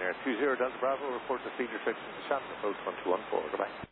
Ryanair 20 Delta Bravo, report to speed restrictions to Shannon, approach 1214. Goodbye.